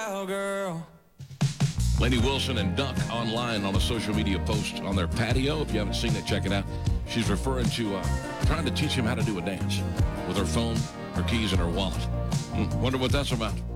Girl. Lainey Wilson and Duck online on a social media post on their patio. If you haven't seen it, check it out. She's referring to trying to teach him how to do a dance with her phone, her keys, and her wallet. Wonder what that's about.